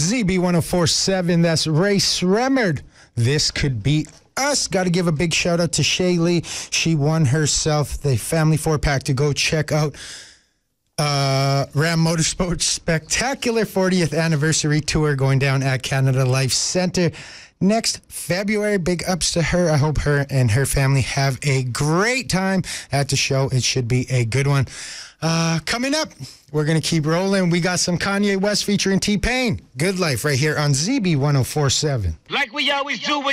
ZB1047. That's Ray Sremmerd. This could be us. Got to give a big shout out to Shay Lee. She won herself the family 4-pack to go check out Ram Motorsports Spectacular 40th Anniversary Tour going down at Canada Life Centre next February. Big ups to her. I hope her and her family have a great time at the show. It should be a good one. Coming up, we're going to keep rolling. We got some Kanye West featuring T-Pain. Good Life right here on ZB1047. Like we always do.